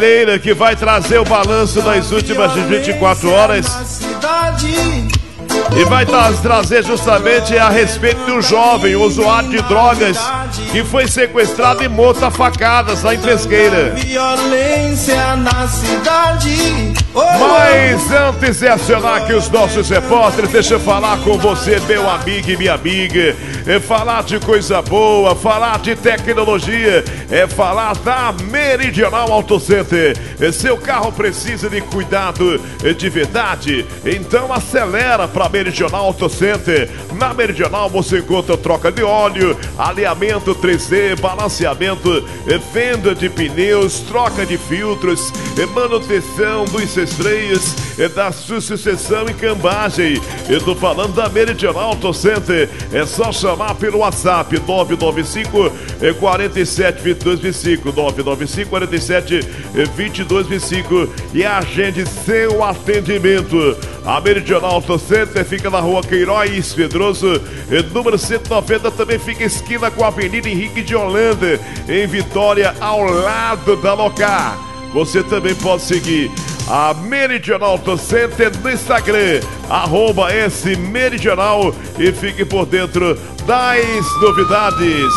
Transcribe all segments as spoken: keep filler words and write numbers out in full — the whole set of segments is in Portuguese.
Que vai trazer o balanço das últimas vinte e quatro horas e vai tra trazer justamente a respeito de um jovem um usuário de drogas que foi sequestrado e morto a facadas lá em Pesqueira. Violência na cidade. Mas antes de acionar aqui os nossos repórteres, deixa eu falar com você, meu amigo e minha amiga. É falar de coisa boa, falar de tecnologia, é falar da Meridional Auto Center. Seu carro precisa de cuidado de verdade? Então acelera para Meridional Auto Center. Na Meridional você encontra troca de óleo, alinhamento três D, balanceamento, venda de pneus, troca de filtros, manutenção dos freios, da sucessão e cambagem. Eu tô falando da Meridional Auto Center. É só chamar pelo WhatsApp nove nove cinco, quatro sete, dois dois dois cinco, nove nove cinco, quatro sete, dois dois dois cinco e agende seu atendimento. A Meridional Auto Center fica na rua Queiroz Pedroso, número cento e noventa, também fica esquina com a Avenida Henrique de Holanda, em Vitória, ao lado da Locar. Você também pode seguir a Meridional Auto Center no Instagram, arroba esse Meridional, e fique por dentro das novidades.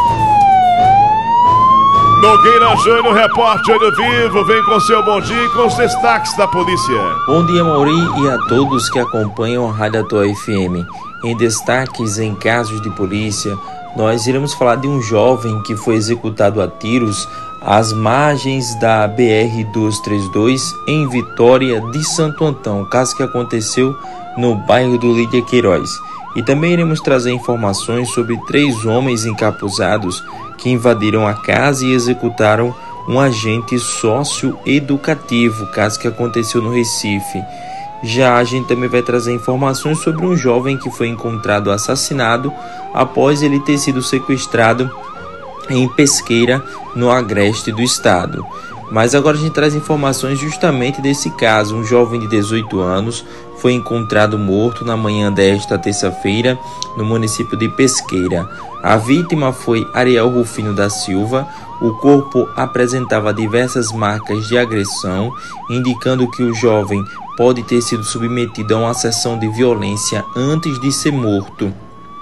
Nogueira Júnior, repórter Olho Vivo, vem com seu bom dia e com os destaques da polícia. Bom dia, Mauri, e a todos que acompanham a Rádio Atual F M. Em destaques em casos de polícia, nós iremos falar de um jovem que foi executado a tiros às margens da B R duzentos e trinta e dois em Vitória de Santo Antão, caso que aconteceu no bairro do Lídia Queiroz. E também iremos trazer informações sobre três homens encapuzados que invadiram a casa e executaram um agente socioeducativo, caso que aconteceu no Recife. Já a gente também vai trazer informações sobre um jovem que foi encontrado assassinado após ele ter sido sequestrado em Pesqueira, no agreste do estado. Mas agora a gente traz informações justamente desse caso. Um jovem de dezoito anos foi encontrado morto na manhã desta terça-feira no município de Pesqueira. A vítima foi Ariel Rufino da Silva. O corpo apresentava diversas marcas de agressão, indicando que o jovem pode ter sido submetido a uma sessão de violência antes de ser morto.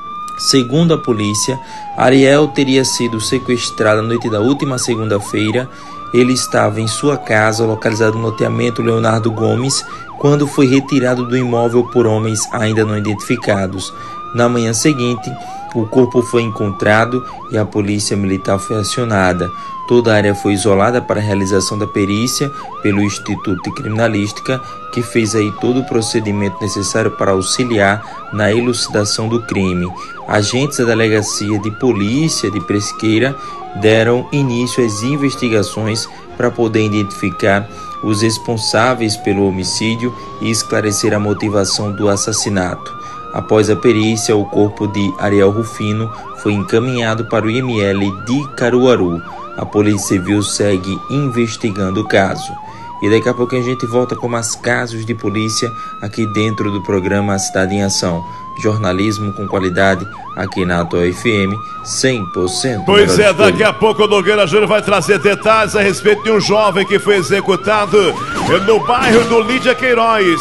Segundo a polícia, Ariel teria sido sequestrado na noite da última segunda-feira. Ele estava em sua casa, localizado no loteamento Leonardo Gomes, quando foi retirado do imóvel por homens ainda não identificados. Na manhã seguinte, o corpo foi encontrado e a polícia militar foi acionada. Toda a área foi isolada para a realização da perícia pelo Instituto de Criminalística, que fez aí todo o procedimento necessário para auxiliar na elucidação do crime. Agentes da Delegacia de Polícia de Pesqueira deram início às investigações para poder identificar os responsáveis pelo homicídio e esclarecer a motivação do assassinato. Após a perícia, o corpo de Ariel Rufino foi encaminhado para o I M L de Caruaru. A Polícia Civil segue investigando o caso. E daqui a pouco a gente volta com mais casos de polícia aqui dentro do programa Cidade em Ação. Jornalismo com qualidade aqui na Atual F M, cem por cento. Pois é, daqui a pouco o Nogueira Júnior vai trazer detalhes a respeito de um jovem que foi executado no bairro do Lídia Queiroz.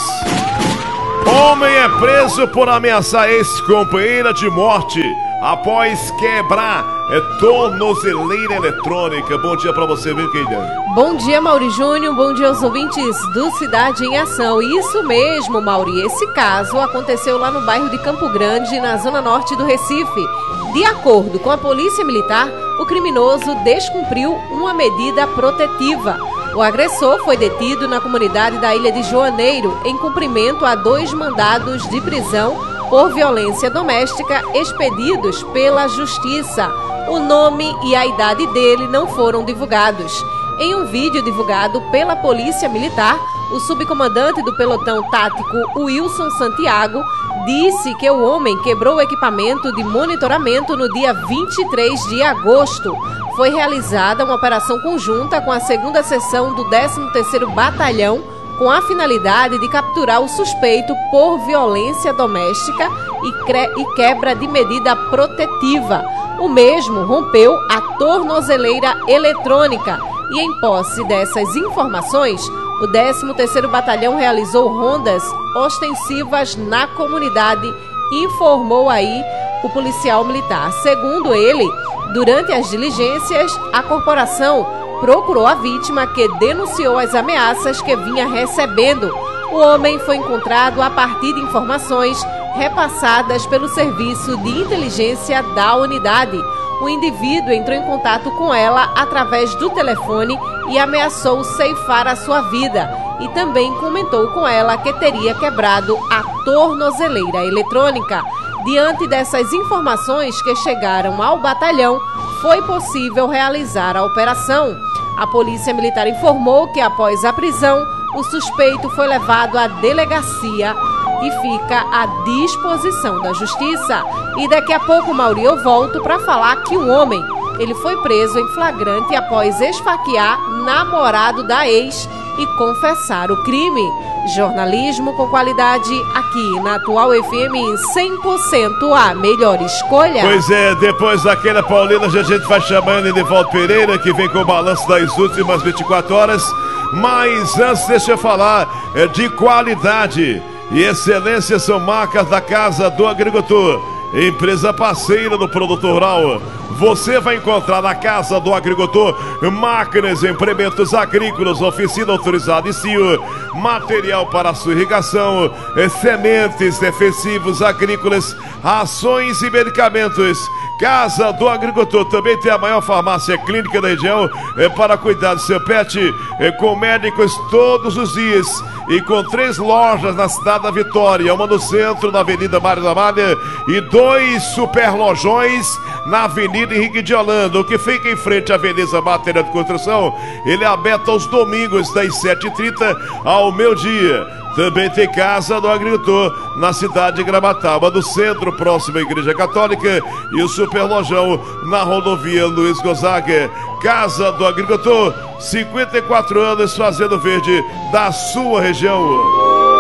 Homem é preso por ameaçar ex-companheira de morte após quebrar é tornozeleira eletrônica. Bom dia pra você, viu, querida? Bom dia, Mauri Júnior. Bom dia aos ouvintes do Cidade em Ação. Isso mesmo, Mauri. Esse caso aconteceu lá no bairro de Campo Grande, na zona norte do Recife. De acordo com a Polícia Militar, o criminoso descumpriu uma medida protetiva. O agressor foi detido na comunidade da Ilha de Joaneiro em cumprimento a dois mandados de prisão por violência doméstica expedidos pela Justiça. O nome e a idade dele não foram divulgados. Em um vídeo divulgado pela Polícia Militar, o subcomandante do pelotão tático, Wilson Santiago, disse que o homem quebrou o equipamento de monitoramento no dia vinte e três de agosto. Foi realizada uma operação conjunta com a segunda seção do décimo terceiro Batalhão, com a finalidade de capturar o suspeito por violência doméstica e, cre- e quebra de medida protetiva. O mesmo rompeu a tornozeleira eletrônica E em posse dessas informações, o décimo terceiro Batalhão realizou rondas ostensivas na comunidade, informou aí o policial militar. Segundo ele, durante as diligências, a corporação procurou a vítima, que denunciou as ameaças que vinha recebendo. O homem foi encontrado a partir de informações repassadas pelo serviço de inteligência da unidade. O indivíduo entrou em contato com ela através do telefone e ameaçou ceifar a sua vida. E também comentou com ela que teria quebrado a tornozeleira eletrônica. Diante dessas informações que chegaram ao batalhão, foi possível realizar a operação. A Polícia Militar informou que, após a prisão, o suspeito foi levado à delegacia e fica à disposição da Justiça. E daqui a pouco, Mauri, eu volto para falar que um homem ele foi preso em flagrante após esfaquear namorado da ex e confessar o crime. Jornalismo com qualidade aqui na Atual F M, cem por cento a melhor escolha. Pois é, depois daquela Paulina, a gente vai chamando Edivaldo Pereira, que vem com o balanço das últimas vinte e quatro horas. Mas antes, deixa eu falar é, de qualidade e excelência são marcas da Casa do Agricultor, empresa parceira do produtor rural. Você vai encontrar na Casa do Agricultor máquinas, implementos agrícolas, oficina autorizada e C I O, material para sua irrigação, sementes, defensivos agrícolas, rações e medicamentos. Casa do Agricultor também tem a maior farmácia clínica da região é, para cuidar do seu pet, é, com médicos todos os dias e com três lojas na cidade da Vitória, uma no centro, na Avenida Mário da Malha, e dois superlojões na Avenida Henrique de Holanda, o que fica em frente à Veneza Material de Construção. Ele é aberto aos domingos das sete e trinta ao meio-dia. Também tem Casa do Agricultor na cidade de Gramataba, no centro, próximo à Igreja Católica, e o Superlojão na rodovia Luiz Gonzaga. Casa do Agricultor, cinquenta e quatro anos fazendo verde da sua região.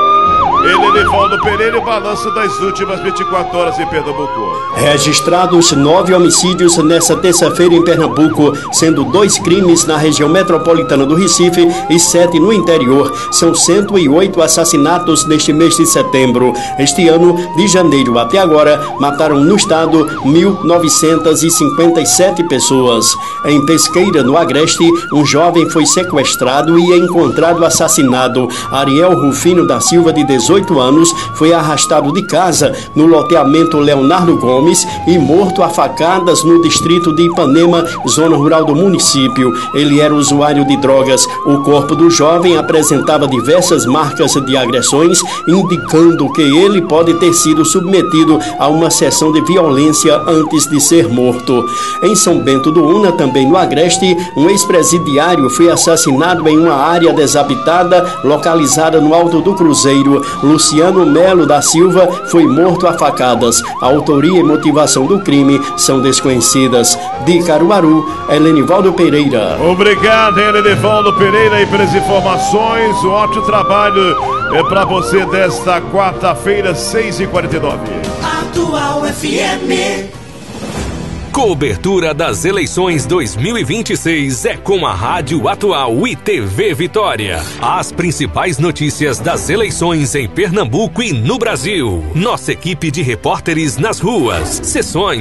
Ele, Edivaldo Pereira, o balanço das últimas vinte e quatro horas em Pernambuco. Registrados nove homicídios nesta terça-feira em Pernambuco, sendo dois crimes na região metropolitana do Recife e sete no interior. São cento e oito assassinatos neste mês de setembro. Este ano, de janeiro até agora, mataram no estado mil novecentas e cinquenta e sete pessoas. Em Pesqueira, no Agreste, um jovem foi sequestrado e encontrado assassinado. Ariel Rufino da Silva, de dezoito anos, foi arrastado de casa no loteamento Leonardo Gomes e morto a facadas no distrito de Ipanema, zona rural do município. Ele era usuário de drogas. O corpo do jovem apresentava diversas marcas de agressões, indicando que ele pode ter sido submetido a uma sessão de violência antes de ser morto. Em São Bento do Una, também no Agreste, um ex-presidiário foi assassinado em uma área desabitada localizada no Alto do Cruzeiro. Luciano Melo da Silva foi morto a facadas. A autoria e motivação do crime são desconhecidas. De Caruaru, Helenivaldo Pereira. Obrigado, Helenivaldo Pereira, e pelas informações. Um ótimo trabalho é para você desta quarta-feira, seis e quarenta e nove. Atual F M. Cobertura das eleições dois mil e vinte e seis é com a Rádio Atual e T V Vitória. As principais notícias das eleições em Pernambuco e no Brasil. Nossa equipe de repórteres nas ruas, sessões